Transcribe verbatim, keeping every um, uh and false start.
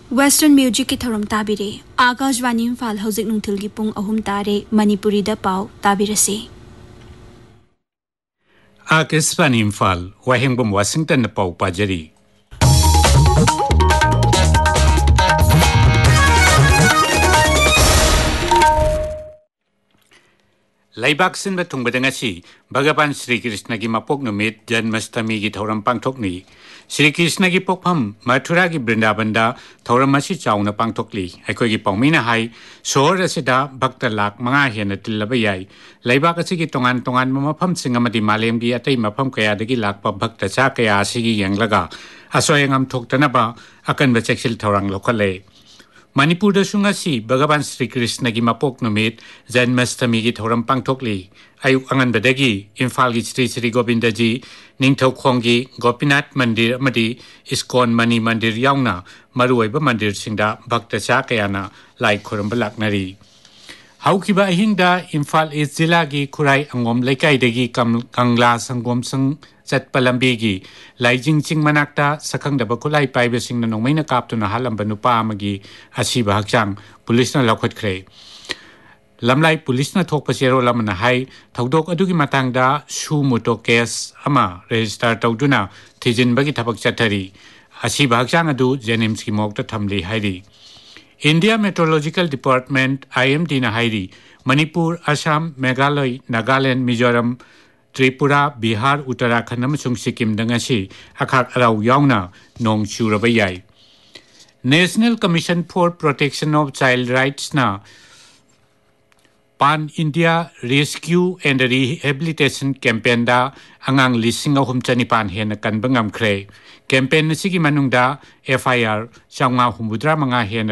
Western Music ki thorom tabire Akashvani Imphal hauzik nungthil gi pung ahum tare Manipuri da pau tabirase Akashvani Imphal wahengbom Washington na pau pajari Laibak sin ba thungbada ngasi Bhagavan Sri Krishna gi mapok numit Janmashtami gi thoram pangthokni Sri Krishna gi pokpham Mathura gi Vrindavan da thoram asi chauna pangthokli aikoi gi pawmina hai sohor asida bhakta lak manga hena tillaba yai laibak asi gi tongan tongan mafam singamadi malem gi atai mafam kaya dagi lakpa bhakta cha kaya asi gi yanglaga asoyangam thoktanaba akan ba cheksil thorang lokhale Manipur da sungasi Bhagavan Sri Krishna gi mapok numit Janmashtami gi thoram pangthokli ayuk angan badagi Imphal gi Sri Sri Govinda ji Ningthau Khonggi Gopinath Mandir amadi Iskon Mani Mandir yauna maruoiba mandir singda bhakta cha kayana lai khuramba laknari Haukiba ahinda Imphal East Jilla gi Khurai Angom Laikai dagi Kangla Sangom Sang Chatpalambi gi Laijing Ching Manakta Sakhangdaba Khulai Paiba Singna Nongmaina Kaptuna Halamba Nupa amagi Asiba Hakchang Pulisna Lokhotkre Lamlai Pulisna Thokpa Zero Lamana Hai Thaudok Adugi Matangda Su Muto Case Ama Register Tauduna Tijin Bagi Thabak Chathari Asiba Hakchang Adu Jenims ki Mokta Thamli Hairi India Meteorological Department I M D na Hairi Manipur Assam Meghalaya Nagaland Mizoram Tripura Bihar Uttarakhand amasung Sikkim dangasi akhak araw yauna nong churaba yai National Commission for Protection of Child Rights na Pan India Rescue and Rehabilitation Campaign da angang lising ahum chanipan hena kan bangam kre campaign na sigi manungda F I R changma humudra mga hena